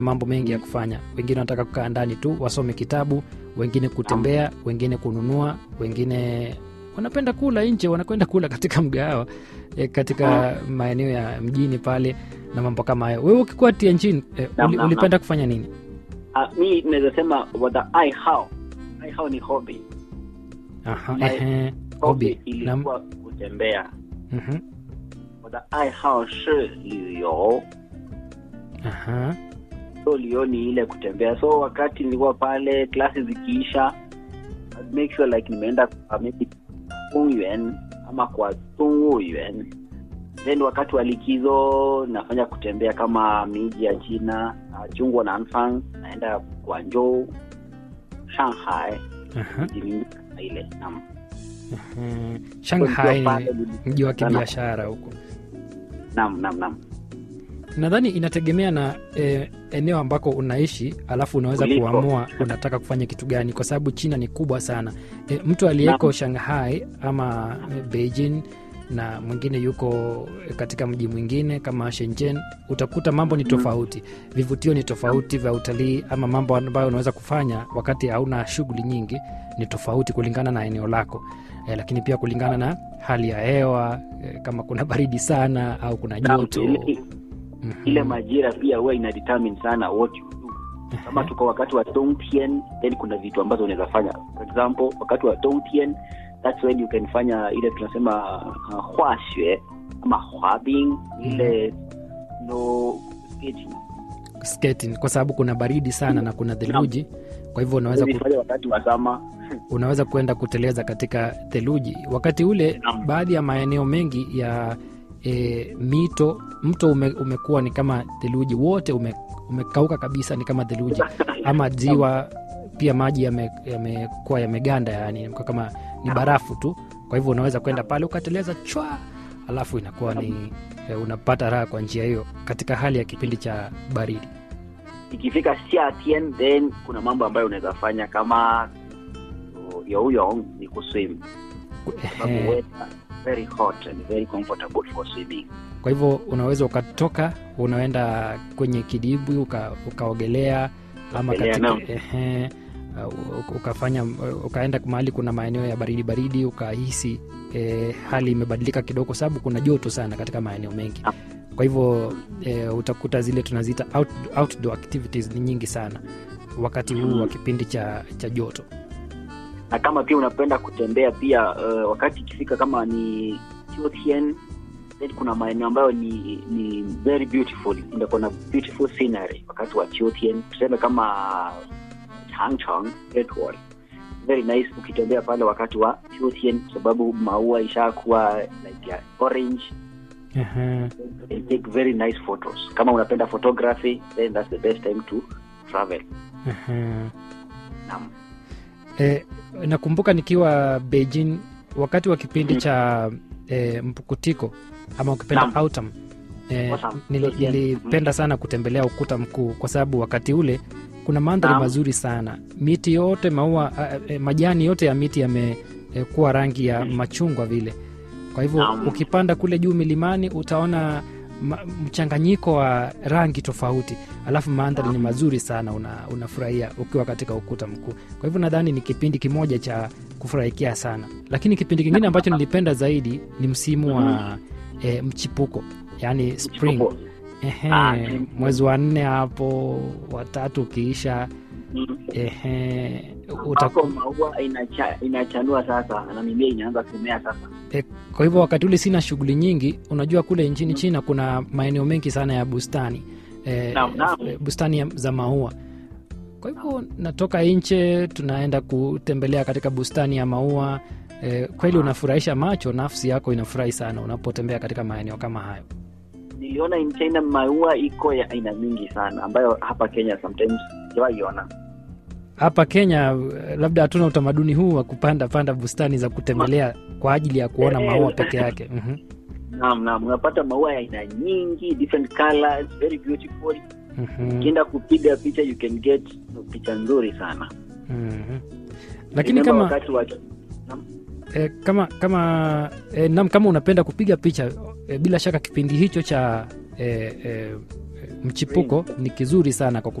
mambo mengi ya kufanya. Wengine wanataka kukaa ndani tu wasome kitabu, wengine kutembea, wengine kununua, wengine wanapenda kula nje, wanakwenda kula katika mgahawa katika maeneo ya mjini pale na mambo kama hayo. Wewe ukikuwa Tianjin ulipenda kufanya nini? Mimi naweza sema what I how ni hobby. Hobby ilikuwa kutembea. What I how shi liu. So liu ni ile kutembea. So wakati nilikuwa pale klasi zikiisha, I'd make sure like nimeenda maybe Hongyuan ama kwa Dongwuyuan. Then wakati wa likizo nafanya kutembea kama miji ya China, Jungwa na Anfang, naenda Guangzhou, Shanghai, ile naam. Shanghai mji wa kibiashara huko. Naam. Nadhani inategemea na eneo ambako unaishi, alafu unaweza kuamua unataka kufanya kitu gani, kwa sababu China ni kubwa sana. Mtu aliyeko Shanghai ama Beijing na mwingine yuko katika mji mwingine kama Shenzhen, utakuta mambo ni tofauti, vivutio ni tofauti vya utalii, ama mambo ambayo unaweza kufanya wakati hauna shughuli nyingi ni tofauti kulingana na eneo lako. Lakini pia kulingana na hali ya hewa, kama kuna baridi sana au kuna joto. Ile majira pia huwa ina determine sana what you do. Kama tuko wakati wa Dongtian, then kuna vitu ambazo unaweza fanya. For example, wakati wa Dongtian, that's when you can fanya ile tunasema huaxue ama huabing, ile no skating, kwa sababu kuna baridi sana na kuna theluji. Kwa hivyo unaweza kufanya wakati wa sama. Unaweza kwenda kuteleza katika theluji. Wakati ule baadhi ya maeneo mengi ya mto umekuwa ni kama theluji, wote umekauka kabisa, ni kama theluji. Ama ziwa pia maji yamekuwa yameganda, yani kama ni barafu tu. Kwa hivyo unaweza kwenda pale ukateleza chwa, alafu inakuwa ni unapata raha kwa njia hiyo katika hali ya kipindi cha baridi. Ikifika Xiatian, then kuna mambo ambayo unaweza fanya kama yoyong, ni kuswim. Very hot and very comfortable for swimming. Kwa hivyo unaweza ukatoka unaenda kwenye kidimbwi ukaogelea, ama katika ukafanya ukaenda mahali kuna maeneo ya baridi ukahisi hali imebadilika kidogo, kwa sababu kuna joto sana katika maeneo mengi. Kwa hivyo utakuta zile tunaziita outdoor activities ni nyingi sana wakati huu wa kipindi cha joto. Na kama pia unapenda kutembea pia, wakati ikifika kama ni Qiutian, then kuna maeneo ambayo ni very beautiful, ndio kuna beautiful scenery wakati wa Qiutian. Tuseme kama Changcheng Great Wall, very nice ukitembea pale wakati wa Qiutian, sababu maua ishakuwa like orange. You take very nice photos. Kama unapenda photography, then that's the best time to travel. Nakumbuka nikiwa Beijing wakati wa kipindi cha mpukutiko ama ukipenda autumn, nilipenda sana kutembelea ukuta mkuu, kwa sababu wakati ule kuna mandhari mazuri sana. Miti yote, maua, majani yote ya miti yamekuwa rangi ya machungwa vile. Kwa hivyo ukipanda kule juu milimani utaona mchanganyiko wa rangi tofauti, alafu mandhari ni mazuri sana, unafurahia ukiwa katika ukuta mkuu. Kwa hivyo nadhani ni kipindi kimoja cha kufurahikia sana. Lakini kipindi kingine ambacho nilipenda zaidi ni msimu wa mchipuko, yani spring. Mwezi wa 4 hapo, wa 3 ukiisha, maua inachanua sasa na mimea inaanza kumea sasa. Kwa hivyo wakati ule sina shughuli nyingi. Unajua kule nchini China kuna maeneo mengi sana ya bustani, bustani za maua. Kwa hivyo natoka nje, tunaenda kutembelea katika bustani ya maua. Kweli unafurahisha macho, nafsi yako inafurahi sana unapotembea katika maeneo kama hayo. Niliona in China maua iko ya aina mingi sana, ambayo hapa Kenya sometimes siwaiona. Hapa Kenya labda hatuna utamaduni huu wa kupanda bustani za kutembelea kwa ajili ya kuona maua peke yake. Naam, unapata maua ya aina nyingi, different colors, very beautiful. Ukienda kupiga picha you can get picha nzuri sana. Lakini kama unapenda kupiga picha, bila shaka kipindi hicho cha mchipuko ni kizuri sana kwa